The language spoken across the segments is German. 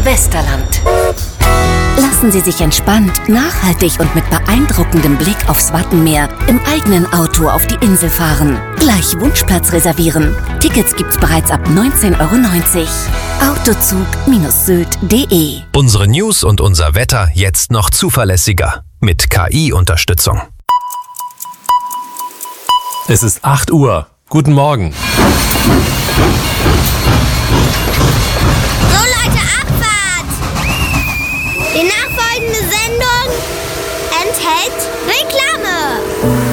Westerland. Lassen Sie sich entspannt, nachhaltig und mit beeindruckendem Blick aufs Wattenmeer im eigenen Auto auf die Insel fahren. Gleich Wunschplatz reservieren. Tickets gibt's bereits ab 19,90 €. Autozug-sylt.de. Unsere News und unser Wetter jetzt noch zuverlässiger. Mit KI-Unterstützung. Es ist 8 Uhr. Guten Morgen. So Leute, Abfahrt! Die nachfolgende Sendung enthält Reklame.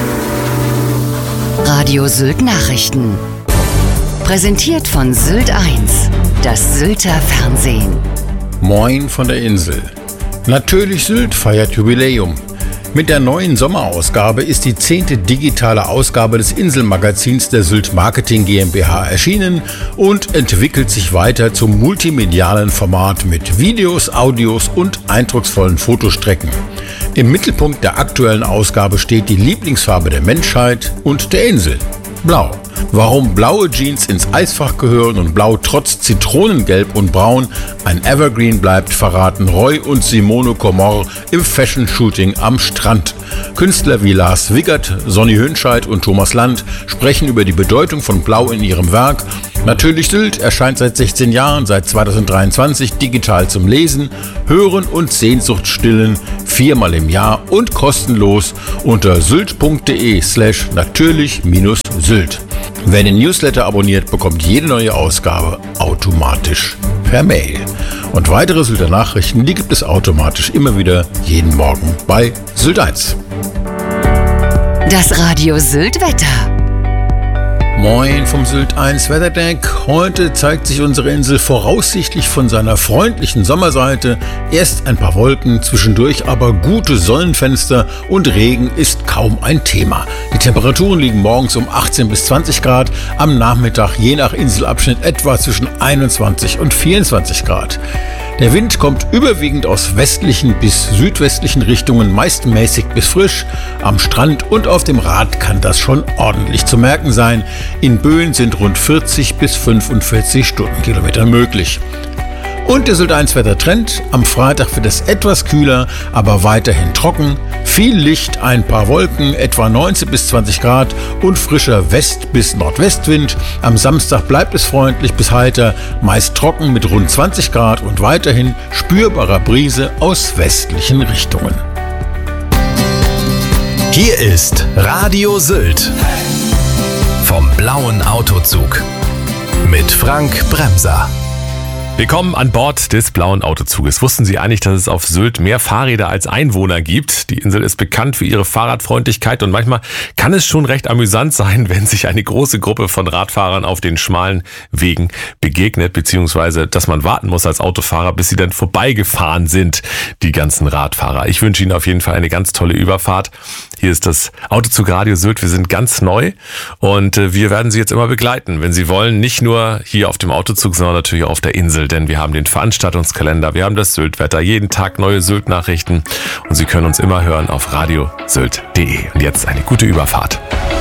Radio Sylt Nachrichten. Präsentiert von Sylt 1, das Sylter Fernsehen. Moin von der Insel. Natürlich Sylt feiert Jubiläum. Mit der neuen Sommerausgabe ist die 10. digitale Ausgabe des Inselmagazins der Sylt Marketing GmbH erschienen und entwickelt sich weiter zum multimedialen Format mit Videos, Audios und eindrucksvollen Fotostrecken. Im Mittelpunkt der aktuellen Ausgabe steht die Lieblingsfarbe der Menschheit und der Insel: Blau. Warum blaue Jeans ins Eisfach gehören und Blau trotz Zitronengelb und Braun ein Evergreen bleibt, verraten Roy und Simone Comor im Fashion-Shooting am Strand. Künstler wie Lars Wiggert, Sonny Hönscheid und Thomas Land sprechen über die Bedeutung von Blau in ihrem Werk. Natürlich Sylt erscheint seit 16 Jahren, seit 2023 digital zum Lesen, Hören und Sehnsucht stillen, 4-mal im Jahr und kostenlos unter sylt.de/natürlich-sylt. Wer den Newsletter abonniert, bekommt jede neue Ausgabe automatisch per Mail. Und weitere Sylter Nachrichten, die gibt es automatisch immer wieder jeden Morgen bei Sylt 1. Das Radio Sylt Wetter. Moin vom Sylt 1 Wetterdeck. Heute zeigt sich unsere Insel voraussichtlich von seiner freundlichen Sommerseite. Erst ein paar Wolken, zwischendurch aber gute Sonnenfenster und Regen ist kaum ein Thema. Die Temperaturen liegen morgens um 18 bis 20 Grad, am Nachmittag je nach Inselabschnitt etwa zwischen 21 und 24 Grad. Der Wind kommt überwiegend aus westlichen bis südwestlichen Richtungen, meist mäßig bis frisch. Am Strand und auf dem Rad kann das schon ordentlich zu merken sein. In Böen sind rund 40 bis 45 Stundenkilometer möglich. Und der Sylt 1 Wettertrend: Am Freitag wird es etwas kühler, aber weiterhin trocken. Viel Licht, ein paar Wolken, etwa 19 bis 20 Grad und frischer West- bis Nordwestwind. Am Samstag bleibt es freundlich bis heiter, meist trocken mit rund 20 Grad und weiterhin spürbarer Brise aus westlichen Richtungen. Hier ist Radio Sylt vom blauen Autozug mit Frank Bremser. Willkommen an Bord des blauen Autozuges. Wussten Sie eigentlich, dass es auf Sylt mehr Fahrräder als Einwohner gibt? Die Insel ist bekannt für ihre Fahrradfreundlichkeit und manchmal kann es schon recht amüsant sein, wenn sich eine große Gruppe von Radfahrern auf den schmalen Wegen begegnet, beziehungsweise dass man warten muss als Autofahrer, bis sie dann vorbeigefahren sind, die ganzen Radfahrer. Ich wünsche Ihnen auf jeden Fall eine ganz tolle Überfahrt. Hier ist das Autozug Radio Sylt. Wir sind ganz neu und wir werden Sie jetzt immer begleiten, wenn Sie wollen. Nicht nur hier auf dem Autozug, sondern natürlich auch auf der Insel, denn wir haben den Veranstaltungskalender, wir haben das Sylt-Wetter, jeden Tag neue Sylt-Nachrichten und Sie können uns immer hören auf radiosylt.de. Und jetzt eine gute Überfahrt.